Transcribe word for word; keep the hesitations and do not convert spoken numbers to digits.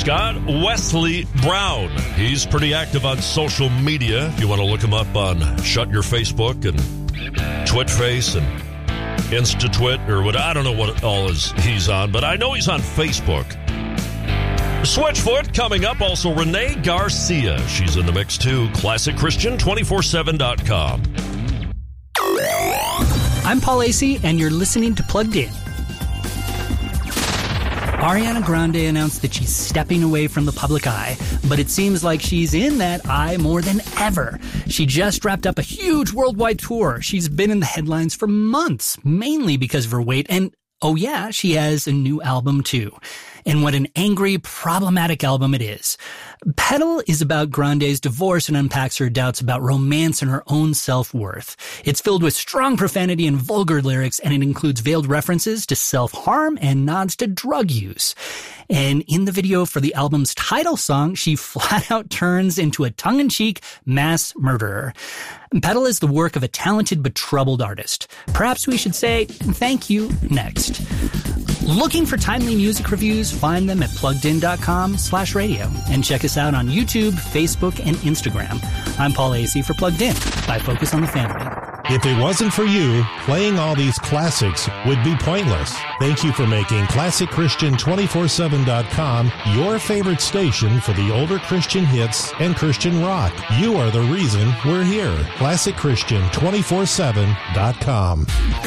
Scott Wesley Brown. He's pretty active on social media. If you want to look him up on Shut Your Facebook and TwitFace and InstaTwit or what, I don't know what all is he's on, but I know he's on Facebook. Switchfoot coming up. Also, Renee Garcia. She's in the mix too. Classic Christian two four seven dot com. I'm Paul Asay, and you're listening to Plugged In. Ariana Grande announced that she's stepping away from the public eye, but it seems like she's in that eye more than ever. She just wrapped up a huge worldwide tour. She's been in the headlines for months, mainly because of her weight, and oh yeah, she has a new album too. And what an angry, problematic album it is. Petal is about Grande's divorce and unpacks her doubts about romance and her own self-worth. It's filled with strong profanity and vulgar lyrics, and it includes veiled references to self-harm and nods to drug use. And in the video for the album's title song, she flat out turns into a tongue-in-cheek mass murderer. Petal is the work of a talented but troubled artist. Perhaps we should say thank you next. Looking for timely music reviews? Find them at pluggedin.com slash radio. And check us out on YouTube, Facebook, and Instagram. I'm Paul Asay for Plugged In by Focus on the Family. If it wasn't for you, playing all these classics would be pointless. Thank you for making Classic Christian two four seven dot com your favorite station for the older Christian hits and Christian rock. You are the reason we're here. Classic Christian two four seven dot com.